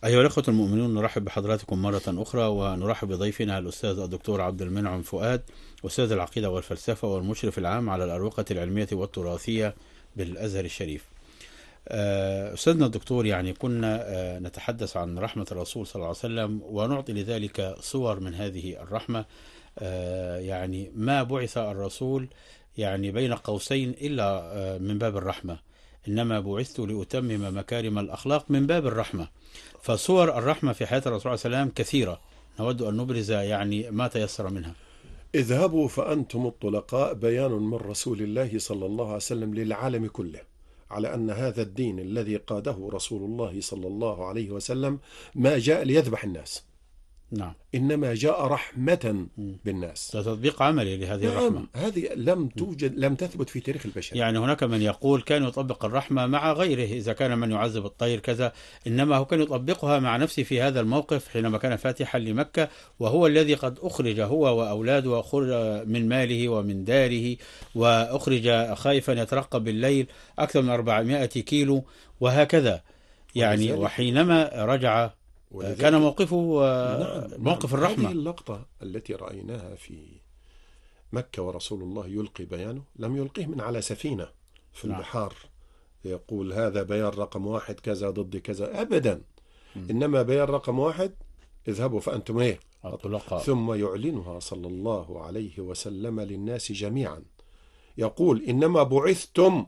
أيها الأخوة المؤمنون، نرحب بحضراتكم مرة أخرى، ونرحب بضيفنا الأستاذ الدكتور عبد المنعم فؤاد، أستاذ العقيدة والفلسفة والمشرف العام على الأروقة العلمية والتراثية بالأزهر الشريف. أستاذنا الدكتور، يعني كنا نتحدث عن رحمة الرسول صلى الله عليه وسلم، ونعطي لذلك صور من هذه الرحمة. يعني ما بعث الرسول يعني بين قوسين إلا من باب الرحمة، إنما بعثت لأتمم مكارم الأخلاق من باب الرحمة. فصور الرحمة في حياة الرسول صلى الله عليه وسلم كثيرة، نود أن نبرز يعني ما تيسر منها. اذهبوا فأنتم الطلقاء بيان من رسول الله صلى الله عليه وسلم للعالم كله على أن هذا الدين الذي قاده رسول الله صلى الله عليه وسلم ما جاء ليذبح الناس، نعم، إنما جاء رحمة بالناس. تطبيق عملي لهذه الرحمة. نعم، هذه لم توجد، لم تثبت في تاريخ البشر. يعني هناك من يقول كان يطبق الرحمة مع غيره، إذا كان من يعذب الطير كذا، إنما هو كان يطبقها مع نفسه في هذا الموقف حينما كان فاتحا لمكة، وهو الذي قد أخرج هو وأولاده، وأخرج من ماله ومن داره، وأخرج خائفا يترقب بالليل أكثر من 400 كيلو وهكذا. يعني وحينما رجع كان موقفه موقف الرحمة. هذه اللقطة التي رأيناها في مكة ورسول الله يلقي بيانه، لم يلقيه من على سفينة في البحار يقول هذا بيان رقم 1 كذا ضد كذا، أبدا. إنما بيان رقم 1 اذهبوا فأنتم ايه الطلقاء، ثم يعلنها صلى الله عليه وسلم للناس جميعا، يقول إنما بعثتم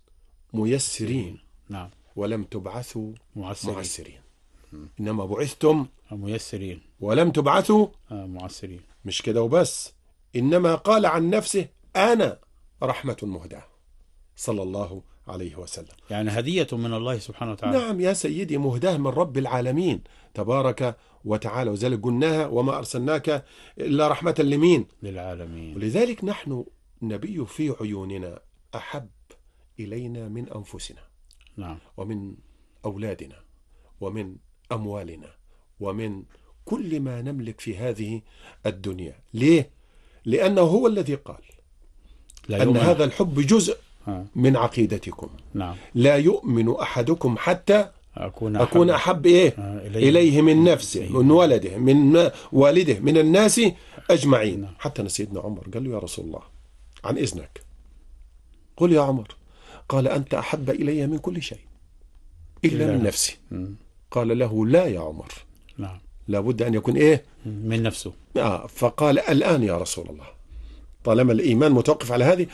ميسرين نعم، ولم تبعثوا معسرين. إنما بعثتم ميسرين ولم تبعثوا معسرين. مش كده وبس، إنما قال عن نفسه أنا رحمة مهداة صلى الله عليه وسلم، يعني هدية من الله سبحانه وتعالى. نعم يا سيدي، مهداة من رب العالمين تبارك وتعالى، وذلك قلناها وما أرسلناك إلا رحمة لمين؟ للعالمين. ولذلك نحن نبي في عيوننا أحب إلينا من أنفسنا، نعم، ومن أولادنا ومن أموالنا ومن كل ما نملك في هذه الدنيا. ليه؟ لأنه هو الذي قال أن هذا الحب جزء من عقيدتكم. نعم. لا يؤمن أحدكم حتى أكون أحب إليه من نفسه، من ولده، من والده، من الناس أجمعين. حتى سيدنا عمر قال له يا رسول الله عن إذنك قل يا عمر، قال أنت أحب إلي من كل شيء إلا من نفسي. قال له لا يا عمر، نعم، لابد أن يكون إيه من نفسه. فقال الآن يا رسول الله، طالما الإيمان متوقف على هذه